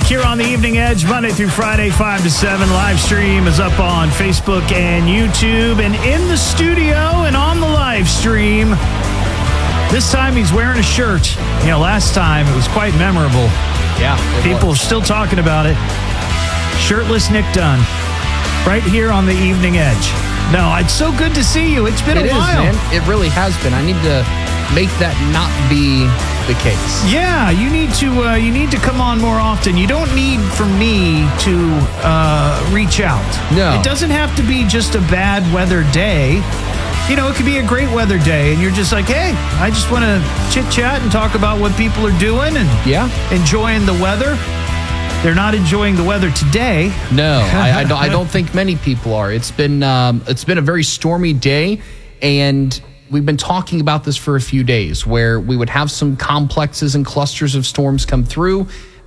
here on the Evening Edge, Monday through Friday, 5 to 7. Live stream is up on Facebook and YouTube. And in the studio and on the live stream, this time he's wearing a shirt. You know, last time it was quite memorable. Yeah. People are still talking about it. Shirtless Nick Dunn, right here on the Evening Edge. No, it's so good to see you. It's been a while. It is, man. It really has been. I need to make that not be the case. Yeah, you need to come on more often. You don't need for me to reach out. No. It doesn't have to be just a bad weather day. You know, it could be a great weather day, and you're just like, hey, I just want to chit-chat and talk about what people are doing and enjoying the weather. They're not enjoying the weather today. No, I don't think many people are. It's been a very stormy day, and we've been talking about this for a few days, where we would have some complexes and clusters of storms come through.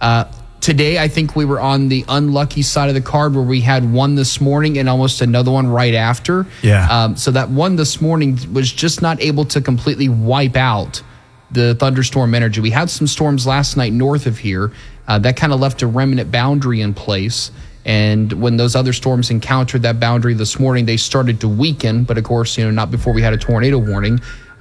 Today, I think we were on the unlucky side of the card, where we had one this morning and almost another one right after. Yeah. So that one this morning was just not able to completely wipe out the thunderstorm energy. We had some storms last night north of here. That kind of left a remnant boundary in place. And when those other storms encountered that boundary this morning, they started to weaken. But of course, not before we had a tornado warning.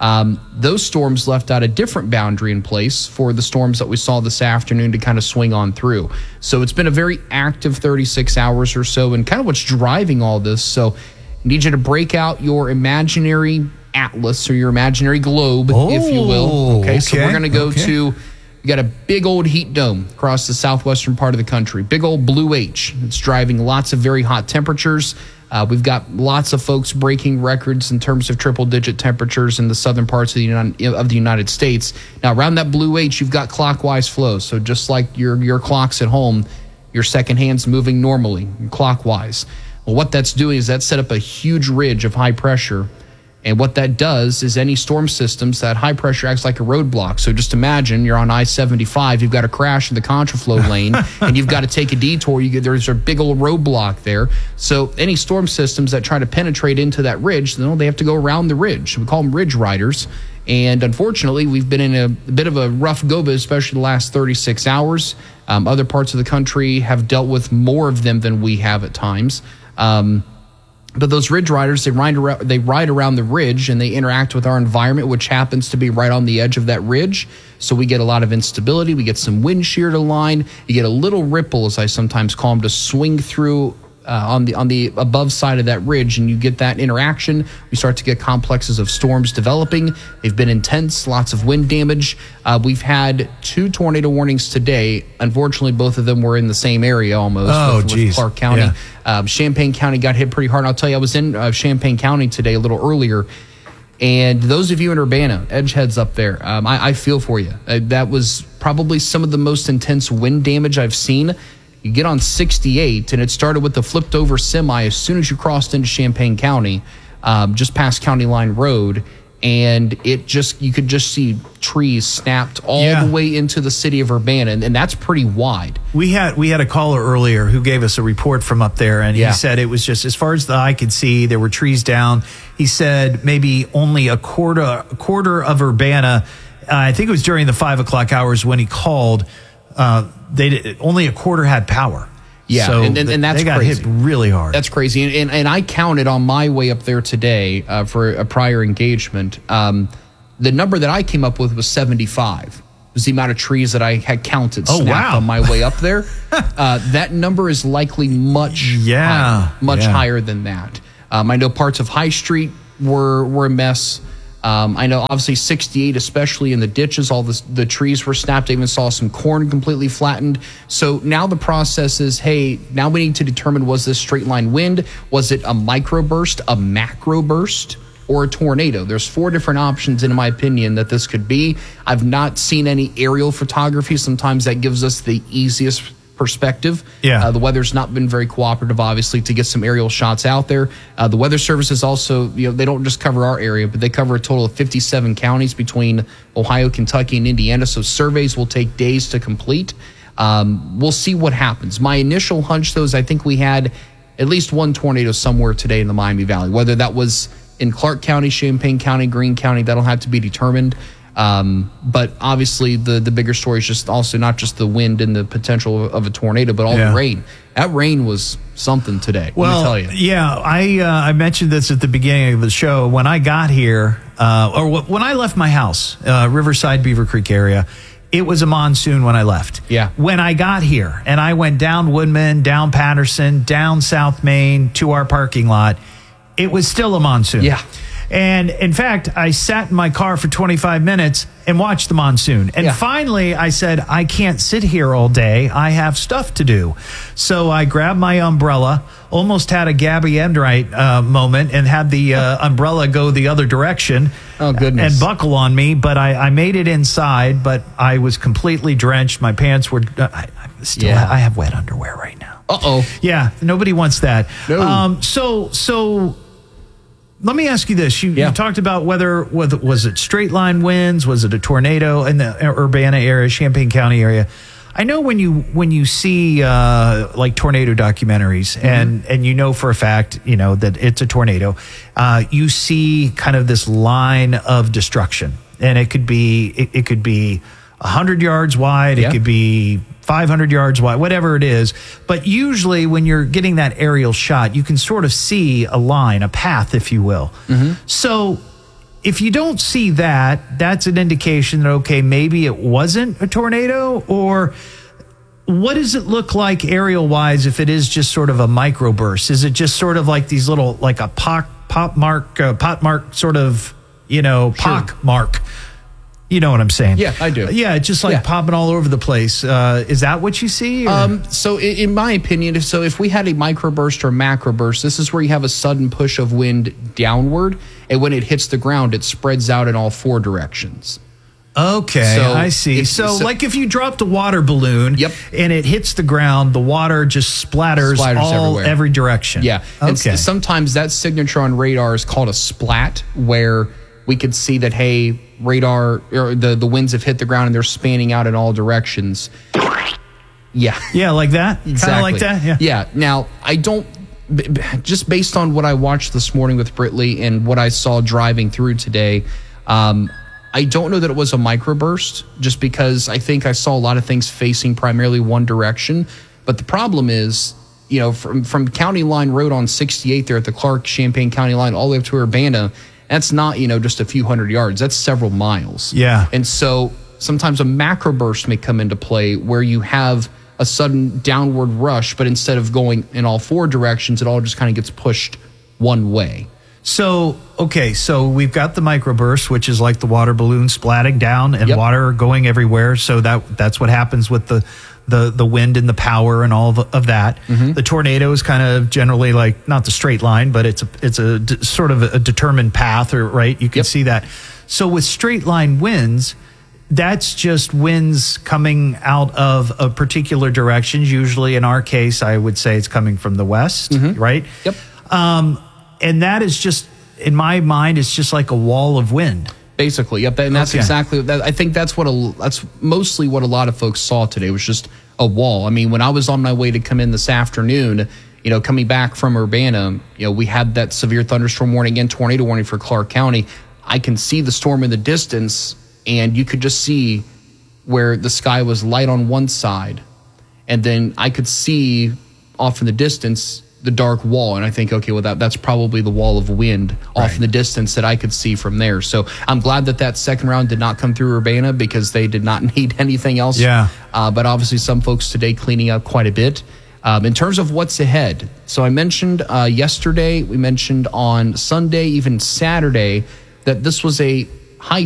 Those storms left out a different boundary in place for the storms that we saw this afternoon to kind of swing on through. So it's been a very active 36 hours or so, and kind of what's driving all this. So I need you to break out your imaginary atlas or your imaginary globe, if you will. Okay, so we're going to go to... We got a big old heat dome across the southwestern part of the country. Big old blue H. It's driving lots of very hot temperatures. We've got lots of folks breaking records in terms of triple-digit temperatures in the southern parts of the United States. Now, around that blue H, you've got clockwise flow. So just like your clocks at home, your second hand's moving normally, clockwise. Well, what that's doing is that set up a huge ridge of high pressure. And what that does is any storm systems, that high pressure acts like a roadblock. So just imagine you're on I-75, you've got to crash in the contraflow lane, and you've got to take a detour. There's a big old roadblock there. So any storm systems that try to penetrate into that ridge, they have to go around the ridge. We call them ridge riders. And unfortunately, we've been in a bit of a rough go, but especially the last 36 hours. Other parts of the country have dealt with more of them than we have at times. But those ridge riders, they ride around the ridge, and they interact with our environment, which happens to be right on the edge of that ridge. So we get a lot of instability. We get some wind shear to line. You get a little ripple, as I sometimes call them, to swing through on the above side of that ridge, and you get that interaction. We start to get complexes of storms developing. They've been intense, lots of wind damage. We've had 2 tornado warnings today. Unfortunately, both of them were in the same area almost with Clark County. Yeah. Champaign County got hit pretty hard. I'll tell you, I was in Champaign County today a little earlier, and those of you in Urbana, Edgeheads up there, I feel for you. That was probably some of the most intense wind damage I've seen. You get on 68, and it started with the flipped over semi as soon as you crossed into Champaign County, just past County Line Road, and you could just see trees snapped all the way into the city of Urbana, and that's pretty wide. We had a caller earlier who gave us a report from up there, and he said it was just, as far as the eye could see, there were trees down. He said maybe only a quarter of Urbana, I think it was during the 5 o'clock hours when he called, only a quarter had power. Yeah, so and that's they got crazy. hit really hard. That's crazy. And I counted on my way up there today for a prior engagement. The number that I came up with was 75. Was the amount of trees that I had counted snapped on my way up there. That number is likely much higher than that. I know parts of High Street were a mess. I know obviously 68, especially in the ditches, all the trees were snapped. I even saw some corn completely flattened. So now the process is, hey, now we need to determine, was this straight line wind? Was it a microburst, a macro burst, or a tornado? There's 4 different options, in my opinion, that this could be. I've not seen any aerial photography. Sometimes that gives us the easiest perspective. The weather's not been very cooperative, obviously, to get some aerial shots out there. The Weather Service is also, they don't just cover our area, but they cover a total of 57 counties between Ohio, Kentucky, and Indiana. So surveys will take days to complete. We'll see what happens. My initial hunch, though, is I think we had at least one tornado somewhere today in the Miami Valley. Whether that was in Clark County, Champaign County, Greene County, that'll have to be determined. But obviously the bigger story is just also not just the wind and the potential of a tornado, but all the rain. That rain was something today. Well, let me tell you. Yeah, I mentioned this at the beginning of the show. When I got here, when I left my house, Riverside, Beaver Creek area, it was a monsoon when I left. Yeah. When I got here and I went down Woodman, down Patterson, down South Main to our parking lot, it was still a monsoon. Yeah. And in fact, I sat in my car for 25 minutes and watched the monsoon. And finally, I said, I can't sit here all day. I have stuff to do. So I grabbed my umbrella, almost had a Gabby Enright moment, and had the umbrella go the other direction. Oh, goodness. And buckle on me. But I made it inside, but I was completely drenched. My pants were... I have wet underwear right now. Uh-oh. Yeah, nobody wants that. No. So let me ask you this. You talked about whether was it straight line winds, was it a tornado in the Urbana area, Champaign County area? I know when you see like tornado documentaries and you know for a fact, that it's a tornado, you see kind of this line of destruction, and it could be 100 yards wide, it could be 500 yards wide, whatever it is. But usually when you're getting that aerial shot, you can sort of see a line, a path, if you will. So if you don't see that, that's an indication that, okay, maybe it wasn't a tornado. Or what does it look like aerial wise if it is just sort of a microburst? Is it just sort of like these little, like a pot mark sort of, pock mark? You know what I'm saying? Yeah, I do. Yeah, it's just like popping all over the place. Is that what you see? So in my opinion, if we had a microburst or macroburst, this is where you have a sudden push of wind downward, and when it hits the ground, it spreads out in all four directions. Okay, so I see. So like if you dropped a water balloon and it hits the ground, the water just splatters every direction. Yeah. Okay. And sometimes that signature on radar is called a splat, where we could see that, hey, radar or the winds have hit the ground and they're spanning out in all directions. Yeah. Yeah, like that? Exactly. Kind of like that? Yeah. Yeah. Now, I don't, just based on what I watched this morning with Britley and what I saw driving through today, I don't know that it was a microburst, just because I think I saw a lot of things facing primarily one direction. But the problem is, from County Line Road on 68 there at the Clark-Champaign County line all the way up to Urbana, that's not, just a few hundred yards. That's several miles. Yeah. And so sometimes a macroburst may come into play where you have a sudden downward rush, but instead of going in all four directions, it all just kind of gets pushed one way. So, okay, so we've got the microburst, which is like the water balloon splatting down and water going everywhere. So that's what happens with the wind and the power and all of that. The tornado is kind of generally like not the straight line, but it's a sort of a determined path, right? You can see that. So with straight line winds, that's just winds coming out of a particular direction. Usually in our case, I would say it's coming from the west, right? Yep. And that is just, in my mind, it's just like a wall of wind. Basically, yep. And that's exactly that. I think that's mostly what a lot of folks saw today, was just a wall. I mean, when I was on my way to come in this afternoon, coming back from Urbana, we had that severe thunderstorm warning and tornado warning for Clark County. I can see the storm in the distance, and you could just see where the sky was light on one side, and then I could see off in the distance the dark wall, and I think, okay, well, that's probably the wall of wind off in the distance that I could see from there. So I'm glad that second round did not come through Urbana, because they did not need anything else. Yeah. But obviously some folks today cleaning up quite a bit. In terms of what's ahead, so I mentioned yesterday, we mentioned on Sunday, even Saturday, that this was a